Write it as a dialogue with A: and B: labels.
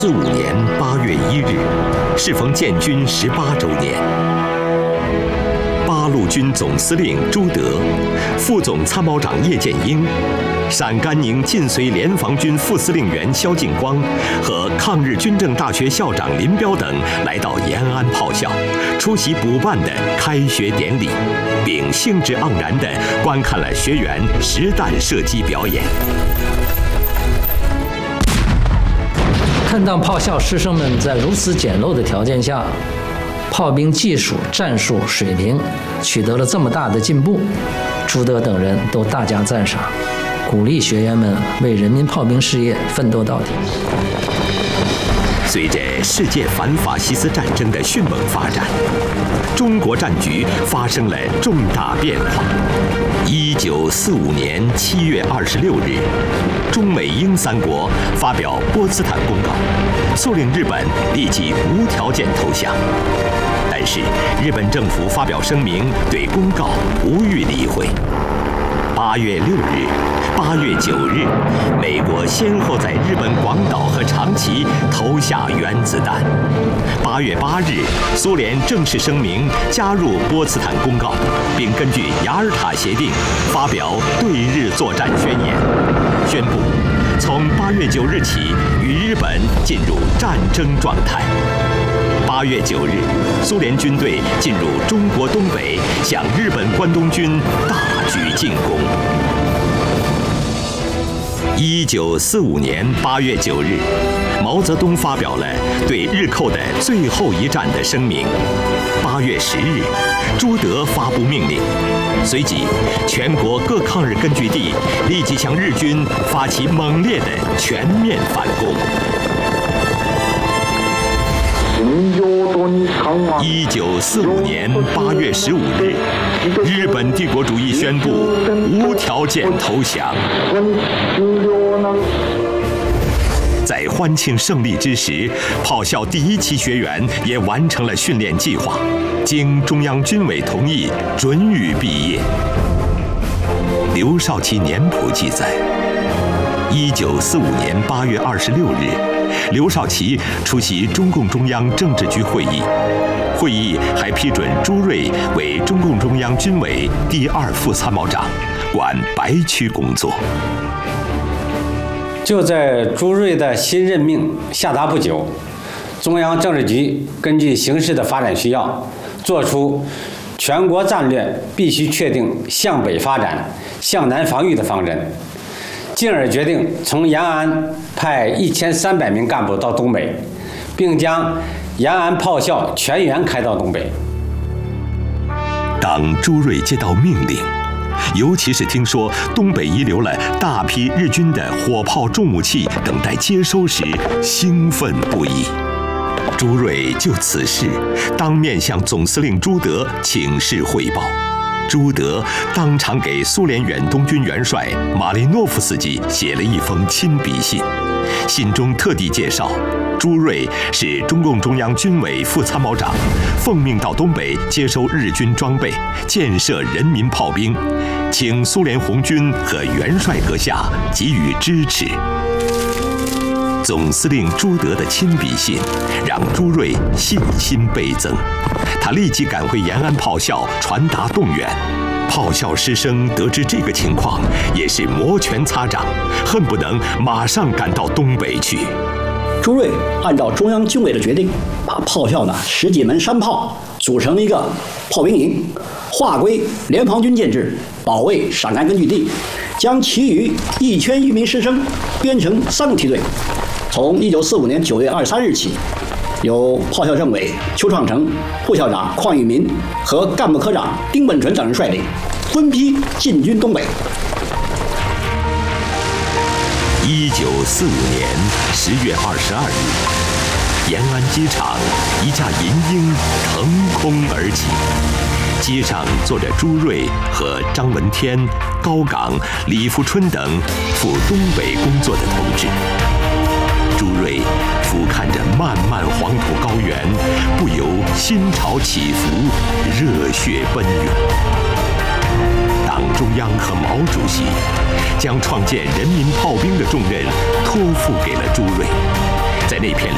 A: 45年8月1日，适逢建军18周年。八路军总司令朱德、副总参谋长叶剑英、陕甘宁晋绥联防军副司令员萧劲光和抗日军政大学校长林彪等来到延安炮校，出席补办的开学典礼，并兴致盎然地观看了学员实弹射击表演。
B: 看到炮校师生们在如此简陋的条件下，炮兵技术、战术水平取得了这么大的进步，朱德等人都大加赞赏，鼓励学员们为人民炮兵事业奋斗到底。
A: 随着世界反法西斯战争的迅猛发展，中国战局发生了重大变化。1945年7月26日，中美英三国发表波茨坦公告，促令日本立即无条件投降。但是，日本政府发表声明，对公告不予理会。8月6日、8月9日，美国先后在日本广岛和长崎投下原子弹。8月8日，苏联正式声明加入波茨坦公告，并根据雅尔塔协定发表对日作战宣言，宣布从8月9日起与日本进入战争状态。8月9日，苏联军队进入中国东北，向日本关东军大举进攻。1945年8月9日，毛泽东发表了对日寇的最后一战的声明。8月10日，朱德发布命令，随即全国各抗日根据地立即向日军发起猛烈的全面反攻。1945年8月15日，日本帝国主义宣布无条件投降。在欢庆胜利之时，炮校第1期学员也完成了训练计划，经中央军委同意，准予毕业。刘少奇年谱记载，1945年8月26日，刘少奇出席中共中央政治局会议，会议还批准朱瑞为中共中央军委第2副参谋长，管白区工作。
C: 就在朱瑞的新任命下达不久，中央政治局根据形势的发展需要，作出全国战略必须确定向北发展、向南防御的方针，进而决定从延安派1300名干部到东北，并将延安炮校全员开到东北。
A: 当朱瑞接到命令，尤其是听说东北遗留了大批日军的火炮重武器等待接收时，兴奋不已。朱瑞就此事当面向总司令朱德请示汇报。朱德当场给苏联远东军元帅马利诺夫斯基写了一封亲笔信，信中特地介绍朱瑞是中共中央军委副参谋长，奉命到东北接收日军装备，建设人民炮兵，请苏联红军和元帅阁下给予支持。总司令朱德的亲笔信让朱瑞信心倍增，他立即赶回延安炮校传达动员。炮校师生得知这个情况，也是摩拳擦掌，恨不能马上赶到东北去。
D: 朱瑞按照中央军委的决定，把炮校的10几门山炮组成了一个炮兵营，划归联防军建制，保卫陕甘根据地，将其余1000余名师生编成3个梯队。从1945年9月23日起，由炮校政委邱创成、副校长邝裕民和干部科长丁本纯等人率领，分批进军东北。
A: 1945年10月22日，延安机场一架银鹰腾空而起，机上坐着朱瑞和张闻天、高岗、李富春等赴东北工作的同志。朱瑞俯瞰着漫漫黄土高原，不由心潮起伏，热血奔涌。党中央和毛主席将创建人民炮兵的重任托付给了朱瑞，在那片